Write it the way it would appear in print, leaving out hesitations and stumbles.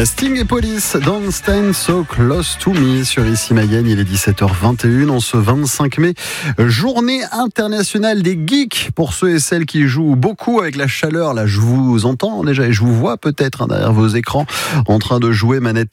Sting et Police, Don't Stand So Close to Me sur Ici Mayenne. Il est 17h21 en ce 25 mai. Journée internationale des geeks pour ceux et celles qui jouent beaucoup avec la chaleur. Là, je vous entends déjà et je vous vois peut-être derrière vos écrans en train de jouer manette